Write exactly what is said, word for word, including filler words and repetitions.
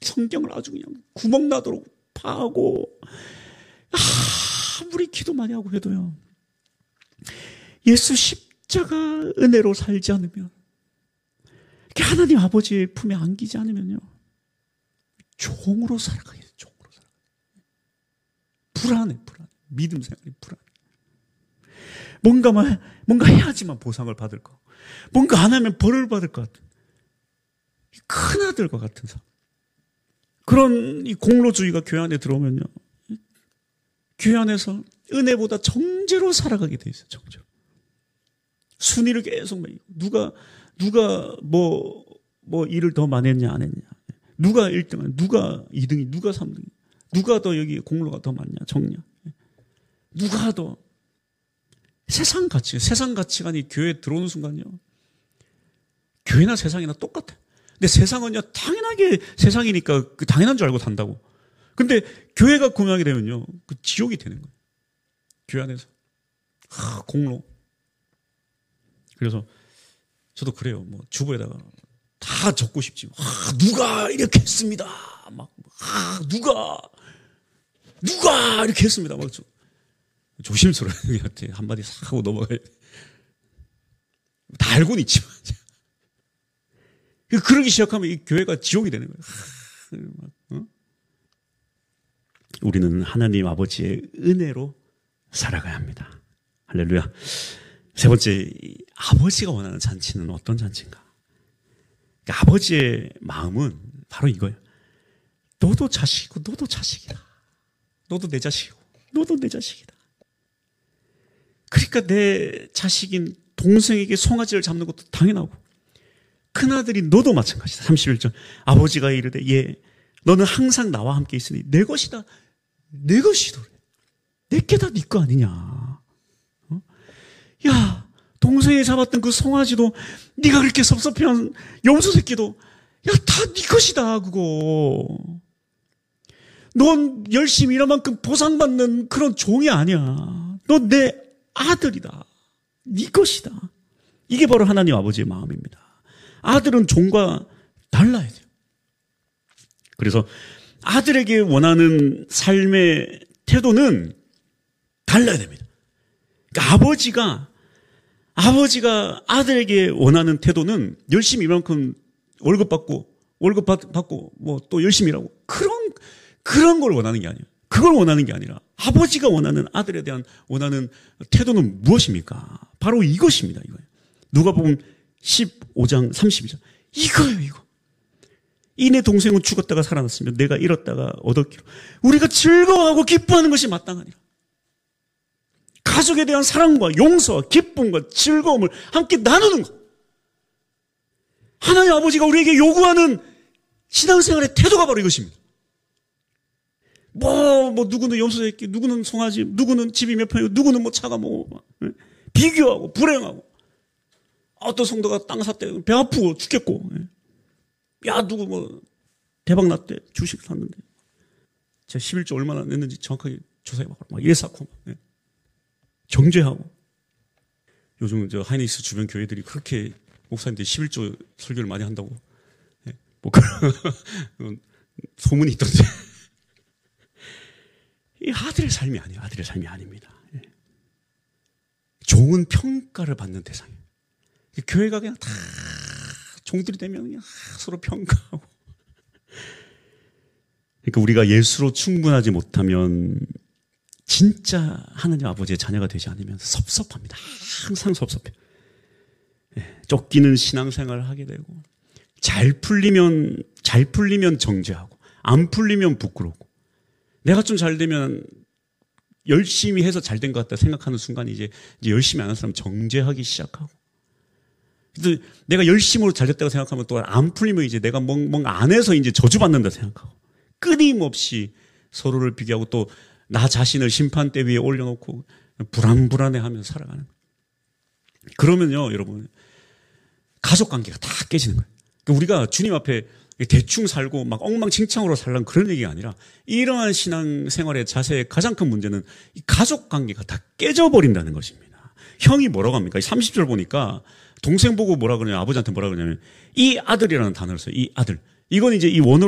성경을 아주 그냥 구멍 나도록 파고, 아무리 기도 많이 하고 해도요, 예수 십자가 은혜로 살지 않으면, 하나님 아버지의 품에 안기지 않으면요, 종으로 살아가야 돼요. 종으로 살아가야 돼요. 불안해, 불안해. 믿음 생활이 불안해. 뭔가, 뭔가 해야지만 보상을 받을 거. 뭔가 안 하면 벌을 받을 것 같은. 큰 아들과 같은 삶. 그런 이 공로주의가 교회 안에 들어오면요, 교회 안에서 은혜보다 정죄로 살아가게 돼 있어요. 정죄로. 순위를 계속 매기고, 누가, 누가 뭐, 뭐 일을 더 많이 했냐, 안 했냐. 누가 일 등이냐, 누가 이 등이, 누가 삼 등이, 누가 더 여기 공로가 더 많냐, 적냐. 누가 더. 세상 가치, 세상 가치관이 교회에 들어오는 순간요, 교회나 세상이나 똑같아. 근데 세상은요, 당연하게 세상이니까 그 당연한 줄 알고 산다고. 근데 교회가 구명하게 되면요, 그 지옥이 되는 거예요. 교회 안에서. 하, 공로. 그래서 저도 그래요. 뭐 주보에다가 다 적고 싶지. 아, 누가 이렇게 했습니다. 막, 아, 누가, 누가 이렇게 했습니다. 막 조심스러워요. 한마디 싹 하고 넘어가야 돼. 다 알고는 있지만. 그러기 시작하면 이 교회가 지옥이 되는 거예요. 어? 우리는 하나님 아버지의 은혜로 살아가야 합니다. 할렐루야. 세 번째, 아버지가 원하는 잔치는 어떤 잔치인가? 그러니까 아버지의 마음은 바로 이거예요. 너도 자식이고 너도 자식이다. 너도 내 자식이고 너도 내 자식이다. 그러니까 내 자식인 동생에게 송아지를 잡는 것도 당연하고, 큰아들이 너도 마찬가지다. 삼십일 절. 아버지가 이르되 예, 너는 항상 나와 함께 있으니 내 것이다. 내 것이더래. 내게 다 네 거 아니냐. 어? 야, 동생이 잡았던 그 송아지도, 네가 그렇게 섭섭해한 염소 새끼도, 야, 다 네 것이다, 그거. 넌 열심히 일한 만큼 보상받는 그런 종이 아니야. 넌 내 아들이다. 네 것이다. 이게 바로 하나님 아버지의 마음입니다. 아들은 종과 달라야 돼요. 그래서 아들에게 원하는 삶의 태도는 달라야 됩니다. 그러니까 아버지가, 아버지가 아들에게 원하는 태도는 열심히 이만큼 월급 받고, 월급 받, 받고, 뭐 또 열심히 일하고, 그런, 그런 걸 원하는 게 아니에요. 그걸 원하는 게 아니라, 아버지가 원하는 아들에 대한 원하는 태도는 무엇입니까? 바로 이것입니다, 이거예요. 누가복음 십오 장 삼십이 절. 이거예요, 이거. 이 내 동생은 죽었다가 살아났으며 내가 잃었다가 얻었기로. 우리가 즐거워하고 기뻐하는 것이 마땅하니라. 가족에 대한 사랑과 용서와 기쁨과 즐거움을 함께 나누는 것. 하나님 아버지가 우리에게 요구하는 신앙생활의 태도가 바로 이것입니다. 뭐, 뭐, 누구는 염소새끼, 누구는 송아지, 누구는 집이 몇 평이고, 누구는 뭐 차가 뭐, 비교하고, 불행하고. 어떤 성도가 땅 샀대, 배 아프고 죽겠고. 야, 누구 뭐, 대박 났대, 주식 샀는데. 제가 십일조 얼마나 냈는지 정확하게 조사해봐라. 막 일 쌓고, 막. 정죄하고. 요즘 저 하이닉스 주변 교회들이 그렇게 목사님들이 십일조 설교를 많이 한다고. 뭐 그런 소문이 있던데. 이 아들의 삶이 아니에요. 아들의 삶이 아닙니다. 종은 평가를 받는 대상이에요. 교회가 그냥 다 종들이 되면 그냥 서로 평가하고. 그러니까 우리가 예수로 충분하지 못하면 진짜 하나님 아버지의 자녀가 되지 않으면 섭섭합니다. 항상 섭섭해요. 쫓기는 신앙생활을 하게 되고, 잘 풀리면, 잘 풀리면 정죄하고, 안 풀리면 부끄럽고, 내가 좀 잘 되면 열심히 해서 잘 된 것 같다 생각하는 순간에 이제, 이제 열심히 안 한 사람 정죄하기 시작하고, 그래서 내가 열심으로 잘 됐다고 생각하면 또 안 풀리면 이제 내가 뭔가 안 해서 이제 저주받는다 생각하고, 끊임없이 서로를 비교하고 또 나 자신을 심판대 위에 올려놓고 불안불안해하면서 살아가는 거예요. 그러면요, 여러분, 가족관계가 다 깨지는 거예요. 그러니까 우리가 주님 앞에 대충 살고 막 엉망진창으로 살라는 그런 얘기가 아니라, 이러한 신앙생활의 자세의 가장 큰 문제는 이 가족관계가 다 깨져버린다는 것입니다. 형이 뭐라고 합니까? 삼십 절 보니까 동생 보고 뭐라 그러냐면, 아버지한테 뭐라 그러냐면 이 아들이라는 단어를 써요. 이 아들. 이건 이제 이 원어로